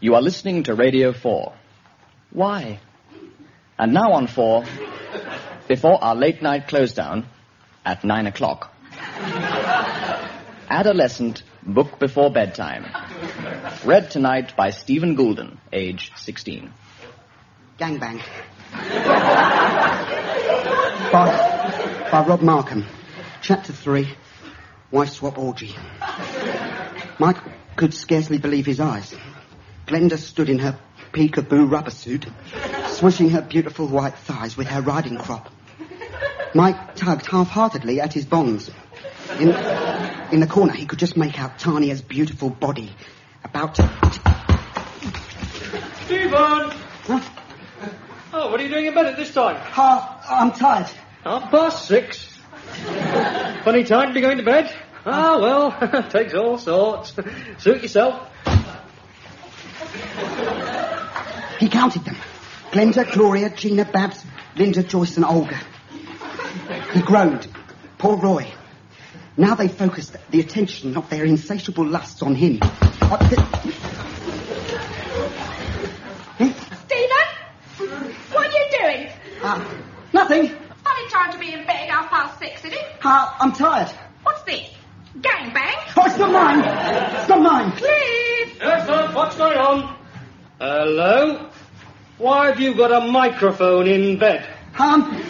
You are listening to Radio 4. Why? And now on 4, before our late-night close-down at 9 o'clock. Adolescent Book Before Bedtime. Read tonight by Stephen Goulden, age 16. Gangbang. by Rob Markham. Chapter 3, Wife Swap Orgy. Mike could scarcely believe his eyes. Glenda stood in her peekaboo rubber suit, swishing her beautiful white thighs with her riding crop. Mike tugged half-heartedly at his bonds. In the corner, he could just make out Tania's beautiful body about to... Stephen! Huh? Oh, what are you doing in bed at this time? I'm tired. 6:30. Funny time to be going to bed. Ah, well, takes all sorts. Suit yourself. He counted them. Glenda, Gloria, Gina, Babs, Linda, Joyce and Olga. He groaned. Poor Roy. Now they focused the attention of their insatiable lusts on him. Stephen? What are you doing? Nothing. Only time to be in bed 6:30, is it? I'm tired. What's this? Gangbang? Oh, it's not mine. It's not mine. Please. Yes, sir, what's going on? Hello? Why have you got a microphone in bed?